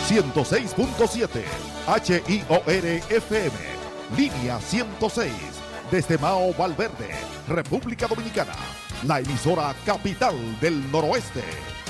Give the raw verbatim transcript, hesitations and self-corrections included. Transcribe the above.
ciento seis punto siete H I O R F M, línea ciento seis, desde Mao Valverde, República Dominicana, la emisora capital del noroeste.